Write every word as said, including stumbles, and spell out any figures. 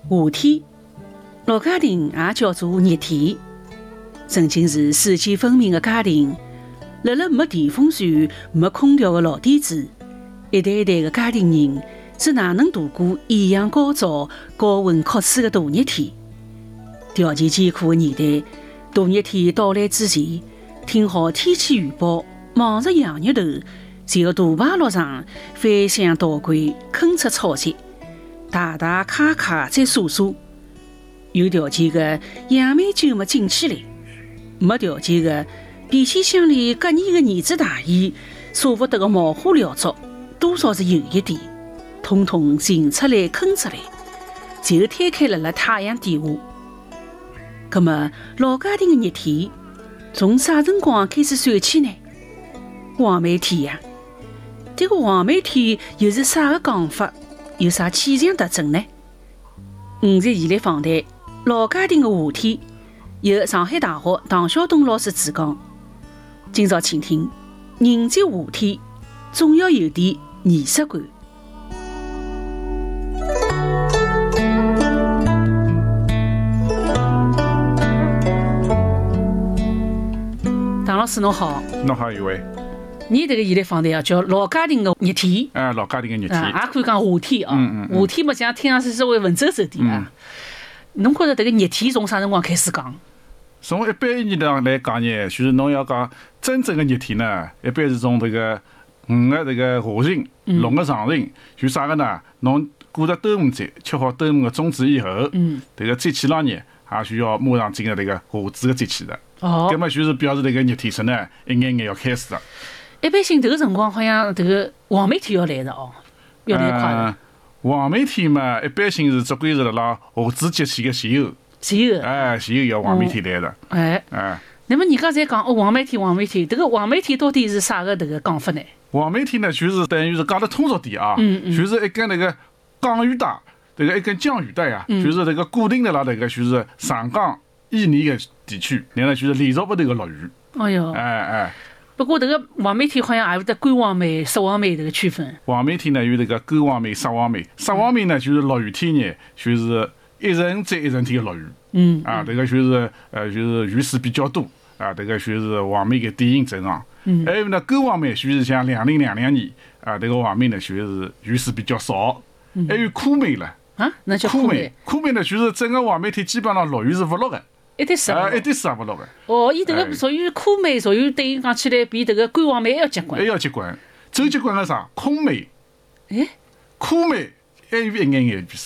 夏天，老家庭也叫做热天，曾经是四季分明的家庭。辣辣没电风扇、没空调的老底子，一代一代的家庭人是哪能度过艳阳高照、高温酷暑的大热天？条件艰苦的年代，大热天到来之前，听好天气预报，望着洋日头，就要大排落场，翻箱倒柜，吭出草节，大大卡卡再数数。有条件的杨梅酒么敬起来，没条件的皮箱箱里隔年的儿子大衣，舍不得的毛花料粥，多少是有一点，统统寻出来吭出来，就摊开了辣太阳底下。那么老家庭的热天从啥辰光开始算起呢？黄梅天呀，这个黄梅天又是啥个讲法？有啥气象特征呢？五十二类访谈老家庭的夏天，由上海大学唐晓东老师主讲。今朝请听迎接夏天，总要有点仪式感。唐老师侬好。 侬好，一位。 你这个现在访谈啊，叫老家庭的热天。 哎，老家庭的热天， 啊，也可以讲夏天啊。 嗯嗯嗯夏天嘛，像听上去稍微文绉绉点啊。侬觉着这个热天从啥辰光开始讲？ 从一般意义上来讲呢，就是侬要讲真正的热天呢，一般是从这个五个这个下旬、六个上旬，就啥个呢？侬过了端午节，吃好端午的粽子以后，嗯，这个节气浪热，也需要马上进入这个夏至的节气了。哦，那么就是表示这个热天色呢，一眼眼要开始了。 一般性这个辰光好像这个黄梅天要来的哦，要来快的。 呃黄梅天嘛，一般性是只归是辣辣夏至节气的前后。 前后。 哎，前后要黄梅天来的。 哎。 哎。 那么人家在讲哦，黄梅天，黄梅天，这个黄梅天到底是啥个这个讲法呢？ 黄梅天呢，就是等于是讲得通俗点啊，嗯嗯就是一根那个降雨带，这个一根降雨带啊，嗯、就是这个固定的辣这个就是上港以内的地区，然后就是连续不断的落雨。 哎哟。 哎哎。 不过这个黄梅天好像也有得干黄梅、湿黄梅这个区分。 黄梅天呢有这个干黄梅、湿黄梅，湿黄梅呢就是落雨天呢，就是一阵接一阵天的落雨。嗯。啊，这个就是呃就是雨水比较多啊，这个就是黄梅的典型症状。嗯。还有呢，干黄梅就是像两零两两年啊，这个黄梅呢就是雨水比较少。嗯。还有枯梅了。 啊，那叫枯梅。 枯梅呢就是整个黄梅天基本上落雨是不落的。 一点水啊，一点水也不落的。 哦，伊这个属于枯梅，属于等于讲起来比这个干黄梅还要结棍。 还要结棍，最结棍个啥？空梅。 哎， 枯梅还有一眼眼雨水。